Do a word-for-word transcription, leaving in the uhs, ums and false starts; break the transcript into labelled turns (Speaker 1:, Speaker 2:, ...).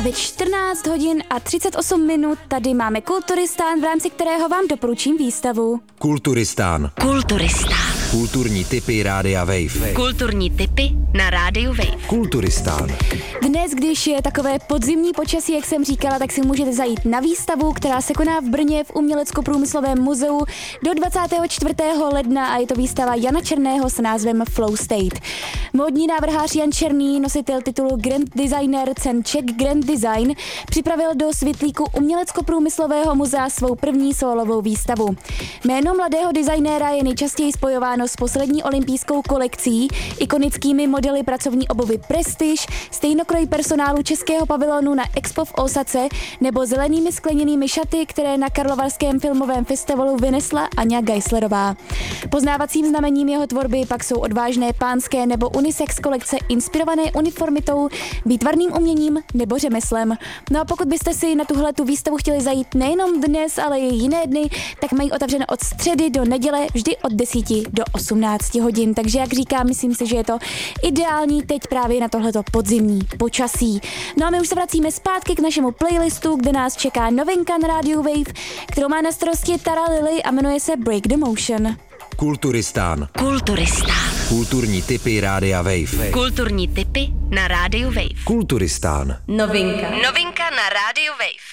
Speaker 1: Ve čtrnáct hodin a třicet osm minut tady máme Kulturistán, v rámci kterého vám doporučím výstavu.
Speaker 2: Kulturistán.
Speaker 3: Kulturistán.
Speaker 2: Kulturní tipy Rádia Wave.
Speaker 3: Kulturní tipy na Rádiu Wave.
Speaker 2: Kulturistán.
Speaker 1: Dnes, když je takové podzimní počasí, jak jsem říkala, tak si můžete zajít na výstavu, která se koná v Brně v Umělecko-průmyslovém muzeu do dvacátého čtvrtého ledna a je to výstava Jana Černého s názvem Flow State. Módní návrhář Jan Černý, nositel titulu Grand Designer cen Czech Grand Design, připravil do světlíku Umělecko-průmyslového muzea svou první sólovou výstavu. Jméno mladého designéra je nejčastěji spojováno s poslední olympijskou kolekcí, ikonickými modely pracovní obuvy Prestige, stejnokroj personálu českého pavilonu na Expo v Ósace nebo zelenými skleněnými šaty, které na Karlovarském filmovém festivalu vynesla Aňa Geislerová. Poznávacím znamením jeho tvorby pak jsou odvážné pánské nebo unisex kolekce inspirované uniformitou, výtvarným uměním nebo řemeslem. No a pokud byste si na tuhle tu výstavu chtěli zajít nejenom dnes, ale i jiné dny, tak mají otevřeno od středy do neděle vždy od deseti do osmnácti hodin. Takže jak říkám, myslím si, že je to ideální teď právě na tohleto podzimní počasí. No a my už se vracíme zpátky k našemu playlistu, kde nás čeká novinka na rádiu Wave, kterou má na starosti Tara Lily a jmenuje se Break the Motion.
Speaker 2: Kulturistán.
Speaker 3: Kulturistán.
Speaker 2: Kulturní tipy Rádia Wave.
Speaker 3: Kulturní tipy na Rádiu Wave.
Speaker 2: Kulturistán.
Speaker 3: Novinka. Novinka na Rádiu Wave.